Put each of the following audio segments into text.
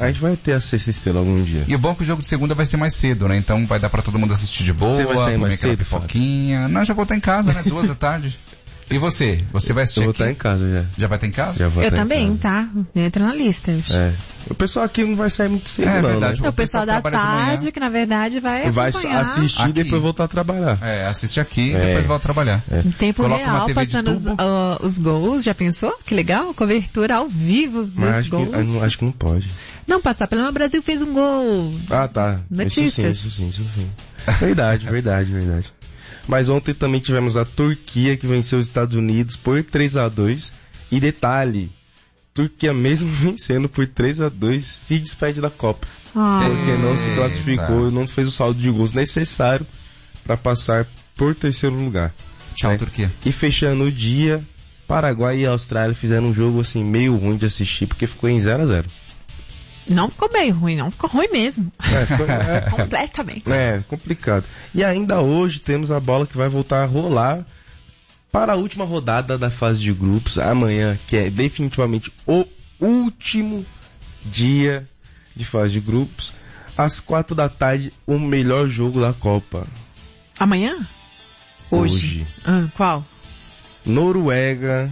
A gente vai ter a sexta estrela algum dia. E o bom é que o jogo de segunda vai ser mais cedo, né? Então vai dar pra todo mundo assistir de boa, Você vai sair comer mais aquela cedo, pipoquinha. Não, já vou estar em casa, né? 2 da tarde. E você? Você vai assistir Eu vou aqui? estar em casa já. Já vai estar em casa? Já vou Eu estar em também, casa. tá? Entra na lista. O pessoal aqui não vai sair muito cedo, É não, verdade. né? O pessoal da trabalha de manhã. tarde, que na verdade vai acompanhar. assistir Aqui. e depois voltar a trabalhar. Assiste aqui e depois volta a trabalhar. Em tempo Coloca uma real, TV de passando tubo. os gols. Já pensou? Que legal. Cobertura ao vivo Mas dos gols. acho que não pode. Não, passar pelo Brasil fez um gol. Ah, tá. Notícias. Isso sim. Verdade. Mas ontem também tivemos a Turquia que venceu os Estados Unidos por 3-2. E detalhe, Turquia mesmo vencendo por 3-2 se despede da Copa. Porque não se classificou e não fez o saldo de gols necessário para passar por terceiro lugar. Tchau, Turquia. E fechando o dia, Paraguai e Austrália fizeram um jogo assim meio ruim de assistir porque ficou em 0-0. Não ficou bem ruim, não. Ficou ruim mesmo. Completamente. Complicado. E ainda hoje temos a bola que vai voltar a rolar para a última rodada da fase de grupos, amanhã, que é definitivamente o último dia de fase de grupos, às 4 da tarde, o melhor jogo da Copa. Amanhã? Hoje. Qual? Noruega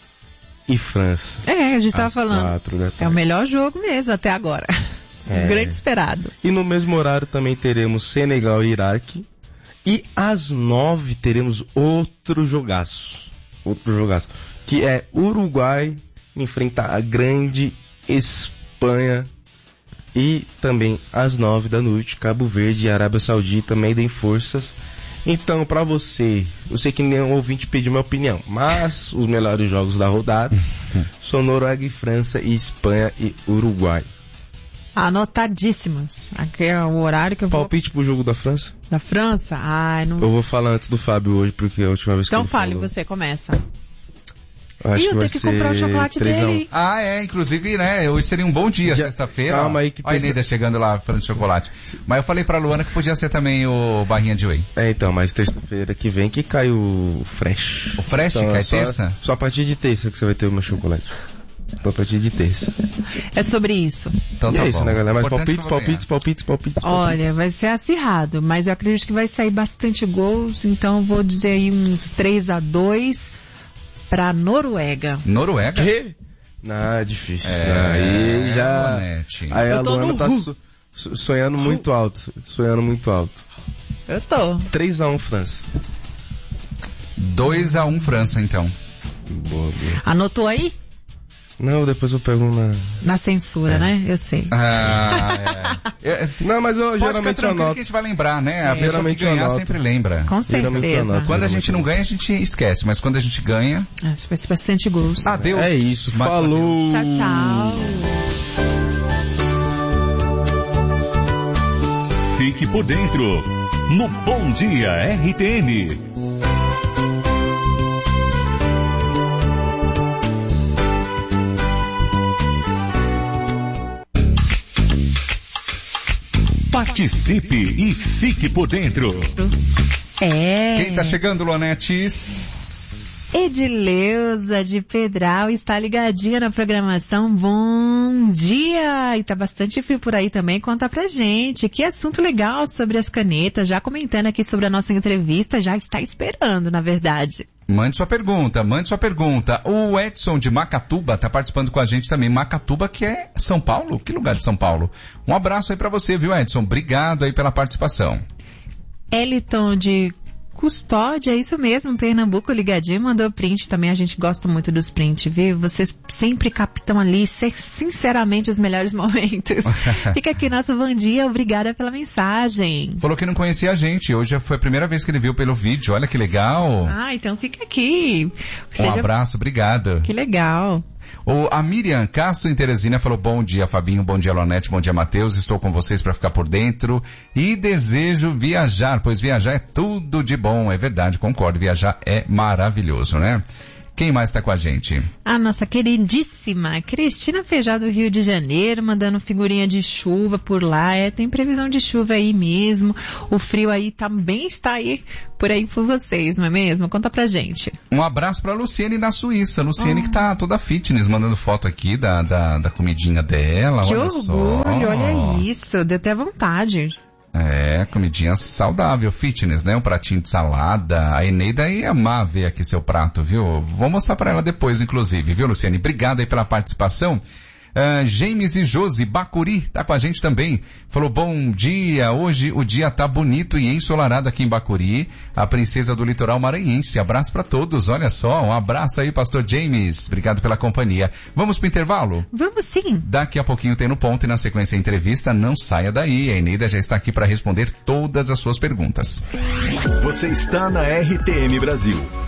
e França. A gente tava às falando. 4 da tarde. É o melhor jogo mesmo até agora. Grande esperado. E no mesmo horário também teremos Senegal e Iraque. E às 9 teremos outro jogaço. Que é Uruguai enfrentar a grande Espanha. E também às 9 da noite, Cabo Verde e Arábia Saudita medem forças. Então, pra você, eu sei que nenhum ouvinte pediu minha opinião, mas os melhores jogos da rodada são Noruega e França e Espanha e Uruguai. Anotadíssimos. Aqui é o horário que eu vou... Palpite pro jogo da França? Da França? Não... Eu vou falar antes do Fábio hoje, porque é a última vez que Então ele fale, falou. você começa. Acho eu tenho que comprar o chocolate 3-1. dele. Inclusive, né, hoje seria um bom dia, sexta-feira. Calma aí que Olha a Neida chegando lá falando de chocolate. Mas eu falei pra Luana que podia ser também o barrinha de whey. Então, mas terça-feira que vem que cai o Fresh. O Fresh então, cai terça? Só a partir de terça que você vai ter o meu chocolate. Então, a partir de terça. É sobre isso. Então E tá é isso, bom. né, galera? Mas Importante palpites. Olha, vai ser acirrado, mas eu acredito que vai sair bastante gols, então vou dizer aí uns 3-2 pra Noruega. Noruega? Que? Não, é difícil. Aí já... Bonete. Aí a Eu tô Luana no tá sonhando muito alto. Eu tô. 3-1 França. 2-1 França, então. Boa. Anotou aí? Não, depois eu pego na censura, né? Eu sei. Não, mas eu Pode geralmente ficar tranquilo anoto. que a gente vai lembrar, né? A pessoa que ganhar anoto. sempre lembra. Com certeza. Quando a gente não ganha, a gente esquece. Mas quando a gente ganha... Acho que vai ser bastante gols. Adeus. É isso. Falou. Tchau. Fique por dentro no Bom Dia RTN. Participe e fique por dentro. Quem tá chegando, Luanetes? Edileuza de Pedral está ligadinha na programação. Bom dia! E tá bastante frio por aí também. Conta pra gente. Que assunto legal sobre as canetas. Já comentando aqui sobre a nossa entrevista. Já está esperando, na verdade. Mande sua pergunta. O Edson de Macatuba tá participando com a gente também. Macatuba, que é São Paulo? Que lugar de São Paulo? Um abraço aí pra você, viu, Edson? Obrigado aí pela participação. Eliton de Custódia, é isso mesmo, Pernambuco ligadinho, mandou print também, a gente gosta muito dos prints, viu? Vocês sempre captam ali, sinceramente, os melhores momentos. Fica aqui nosso bom dia, obrigada pela mensagem. Falou que não conhecia a gente, hoje foi a primeira vez que ele viu pelo vídeo, olha que legal. Então fica aqui. Um abraço, obrigado. Que legal. A Miriam Castro em Teresina falou: bom dia Fabinho, bom dia Lonete, bom dia Matheus, estou com vocês para ficar por dentro e desejo viajar, pois viajar é tudo de bom, é verdade, concordo, viajar é maravilhoso, né? Quem mais está com a gente? A nossa queridíssima Cristina Feijó do Rio de Janeiro, mandando figurinha de chuva por lá. Tem previsão de chuva aí mesmo. O frio aí também está aí por aí por vocês, não é mesmo? Conta pra gente. Um abraço pra Luciene na Suíça. Luciene que tá toda fitness, mandando foto aqui da comidinha dela. Que olha orgulho, só. olha isso. Deu até vontade. Comidinha saudável, fitness, né? Um pratinho de salada. A Eneida ia amar ver aqui seu prato, viu? Vou mostrar pra ela depois, inclusive, viu, Luciane? Obrigado aí pela participação. James e Josi, Bacuri, tá com a gente também. Falou, bom dia, hoje o dia tá bonito e ensolarado aqui em Bacuri, a princesa do litoral maranhense. Abraço pra todos, olha só, um abraço aí, pastor James, obrigado pela companhia. Vamos pro intervalo? Vamos sim. Daqui a pouquinho tem no ponto e na sequência a entrevista, não saia daí, a Eneida já está aqui para responder todas as suas perguntas. Você está na RTM Brasil.